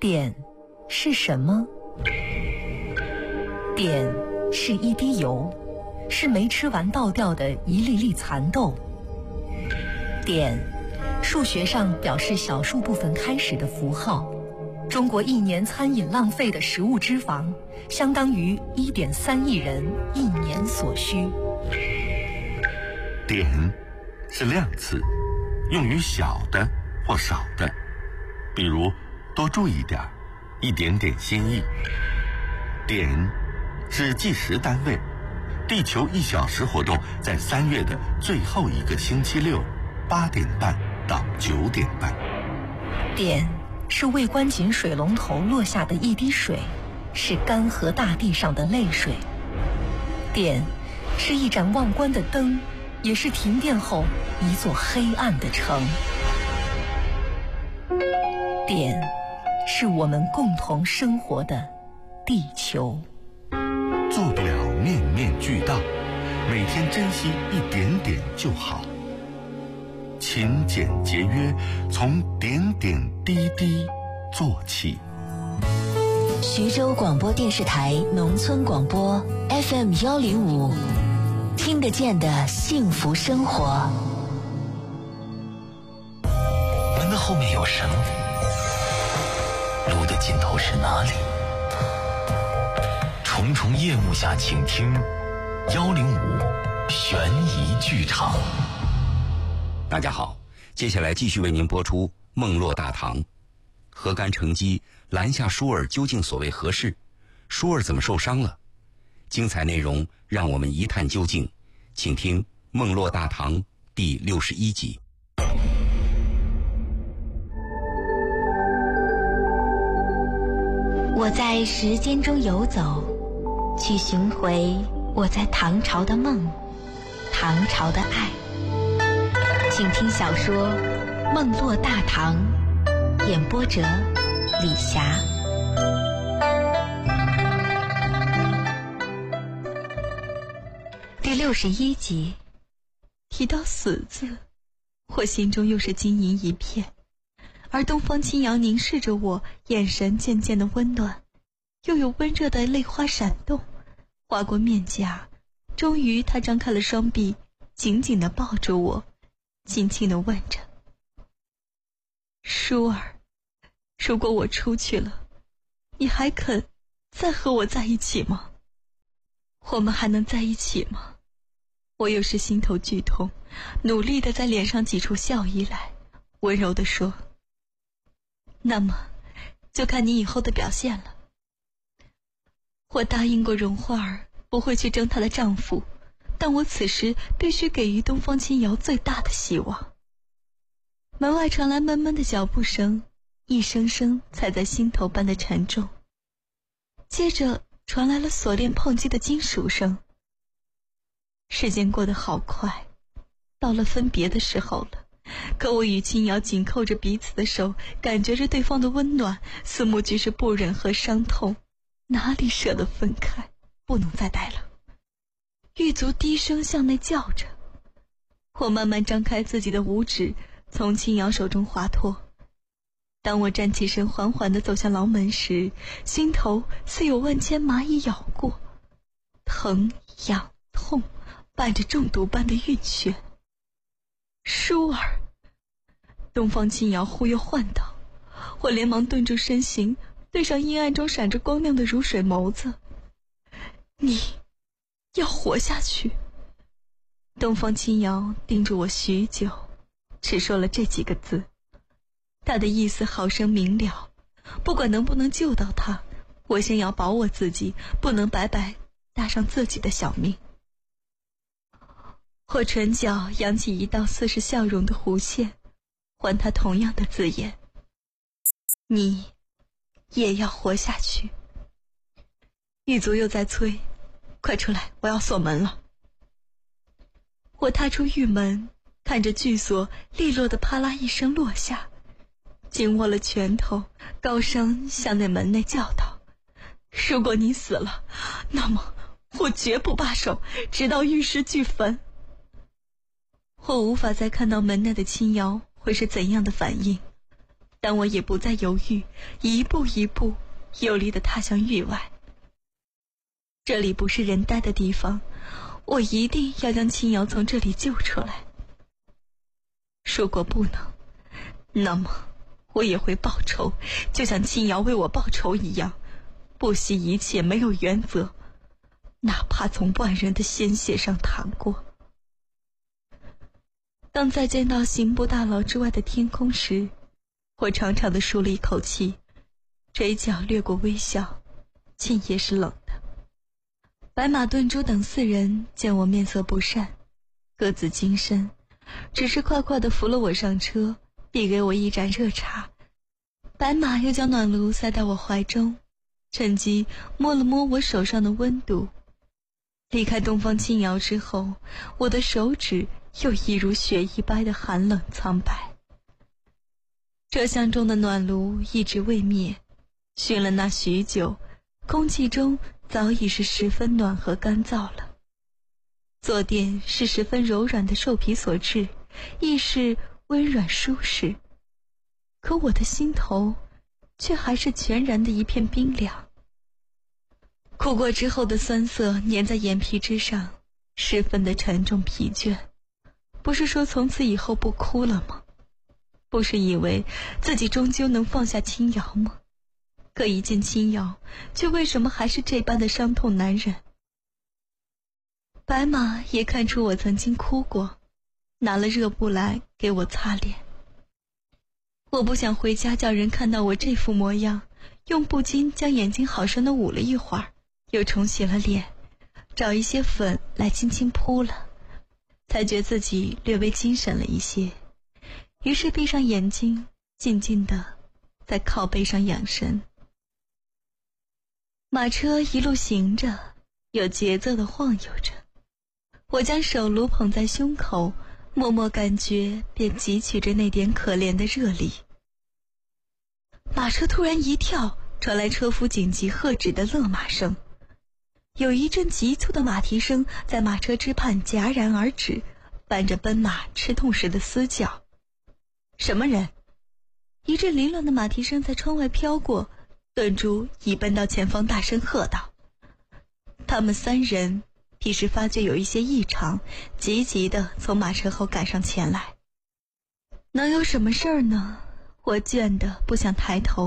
碘是什么？碘是一滴油，是没吃完倒掉的一粒粒蚕豆。碘，数学上表示小数部分开始的符号。中国一年餐饮浪费的食物脂肪，相当于1.3亿人一年所需。 碘是量词，用于小的或少的，比如多注意点，一点点心意。碘是计时单位，地球1小时活动在3月的最后一个星期六，8点半到9点半。 碘是未关紧水龙头落下的一滴水，是干涸大地上的泪水。碘是一盏忘关的灯，也是停电后一座黑暗的城。碘是我们共同生活的地球。 做不了面面俱到，每天珍惜一点点就好。勤俭节约，从点点滴滴做起。 徐州广播电视台农村广播 FM105，听得见的幸福生活。 门的后面有什么？路的尽头是哪里？重重夜幕下，请听105悬疑剧场。 大家好，接下来继续为您播出《梦落大唐》。何干乘机拦下舒儿究竟所谓何事？舒儿怎么受伤了？精彩内容让我们一探究竟，请听《梦落大唐》第61集。 我在时间中游走，去寻回我在唐朝的梦，唐朝的爱。请听小说《梦落大唐》，演播者李霞。第61集。 提到死字，我心中又是惊疑一片，而东方青瑶凝视着我，眼神渐渐的温暖，又有温热的泪花闪动，划过面颊。终于他张开了双臂，紧紧地抱着我，轻轻地问着：舒儿，如果我出去了，你还肯再和我在一起吗？我们还能在一起吗？我又是心头剧痛，努力地在脸上挤出笑意来，温柔地说：那么就看你以后的表现了。我答应过荣花儿不会去争她的丈夫，但我此时必须给予东方青瑶最大的希望。门外传来闷闷的脚步声，一声声踩在心头般的沉重，接着传来了锁链碰击的金属声。时间过得好快，到了分别的时候了，可我与青瑶紧扣着彼此的手，感觉着对方的温暖，似乎俱是不忍和伤痛，哪里舍得分开，不能再待了。狱卒低声向内叫着，我慢慢张开自己的五指，从青瑶手中滑脱。当我站起身，缓缓地走向牢门时，心头似有万千蚂蚁咬过，疼痒痛伴着中毒般的晕眩。舒儿！东方青瑶忽又唤道，我连忙顿住身形，对上阴暗中闪着光亮的如水眸子。你要活下去。东方青瑶盯着我许久，只说了这几个字。他的意思好生明了，不管能不能救到他，我先要保我自己，不能白白搭上自己的小命。我唇角扬起一道似是笑容的弧线，还他同样的字眼：你也要活下去。狱卒又在催，快出来，我要锁门了。我踏出狱门，看着巨锁利落的啪啦一声落下，紧握了拳头，高声向那门内叫道：如果你死了，那么我绝不罢手，直到玉石俱焚。我无法再看到门内的青瑶会是怎样的反应， 但我也不再犹豫，一步一步有力地踏向域外。这里不是人待的地方，我一定要将青瑶从这里救出来。如果不能，那么我也会报仇，就像青瑶为我报仇一样，不惜一切，没有原则，哪怕从万人的鲜血上淌过。当再见到刑部大牢之外的天空时，我长长地舒了一口气，嘴角掠过微笑，心也是冷的。白马顿珠等4人见我面色不善，各自精神，只是快快地扶了我上车，递给我一盏热茶。白马又将暖炉塞到我怀中，趁机摸了摸我手上的温度。离开东方青瑶之后，我的手指又一如雪一般的寒冷苍白。车厢中的暖炉一直未灭，熏了那许久，空气中早已是十分暖和干燥了。坐垫是十分柔软的兽皮所制，亦是温软舒适，可我的心头却还是全然的一片冰凉。哭过之后的酸涩粘在眼皮之上，十分的沉重疲倦。不是说从此以后不哭了吗？不是以为自己终究能放下青瑶吗？可一见青瑶，却为什么还是这般的伤痛难忍？白马也看出我曾经哭过，拿了热布来给我擦脸。我不想回家叫人看到我这副模样，用布巾将眼睛好生的捂了一会儿，又重洗了脸，找一些粉来轻轻扑了，才觉自己略微精神了一些。于是闭上眼睛，静静地在靠背上养神。马车一路行着，有节奏地晃悠着，我将手炉捧在胸口，默默感觉便汲取着那点可怜的热力。马车突然一跳，传来车夫紧急喝止的勒马声，有一阵急促的马蹄声在马车之畔戛然而止，伴着奔马吃痛时的嘶叫。什么人？一阵凌乱的马蹄声在窗外飘过，顿珠已奔到前方，大声喝道。他们3人彼时发觉有一些异常，急急地从马车后赶上前来。能有什么事儿呢？我倦得不想抬头。